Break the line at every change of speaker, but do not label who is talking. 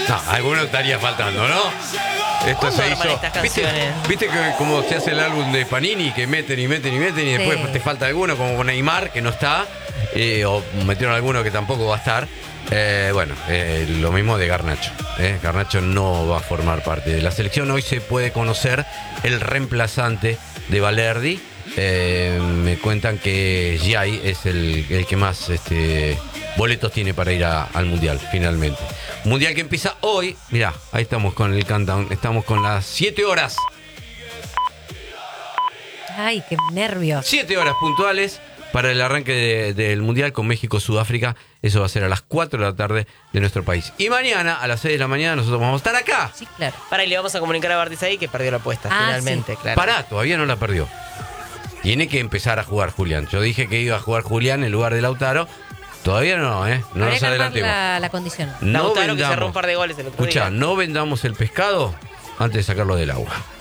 No, alguno estaría faltando, ¿no? Esto se hizo.
Estas
¿Viste
canciones?
que como se hace el álbum de Panini, que meten y meten y meten y después
Sí.
te falta alguno, como con Neymar, que no está, o metieron alguno que tampoco va a estar? Bueno, lo mismo de Garnacho. Garnacho no va a formar parte de la selección. Hoy se puede conocer el reemplazante de Balerdi. Me cuentan que Giai es el que más boletos tiene para ir al Mundial, finalmente. Mundial que empieza hoy. Mirá, ahí estamos con el countdown. Estamos con las 7 horas.
Ay, qué nervios.
7 horas puntuales para el arranque del Mundial con México-Sudáfrica. Eso va a ser a las 4 de la tarde de nuestro país. Y mañana, a las 6 de la mañana, nosotros vamos a estar acá.
Sí, claro.
Para y le vamos a comunicar a Bartizay que perdió la apuesta, finalmente,
sí.
claro.
Pará, todavía no la perdió. Tiene que empezar a jugar Julián. Yo dije que iba a jugar Julián en lugar de Lautaro. Todavía no, No
Habría
nos
que armar
adelantemos.
la condición.
No
Lautaro que cerró
vendamos.
un par de goles el otro
Escuchá,
día.
no vendamos el pescado antes de sacarlo del agua.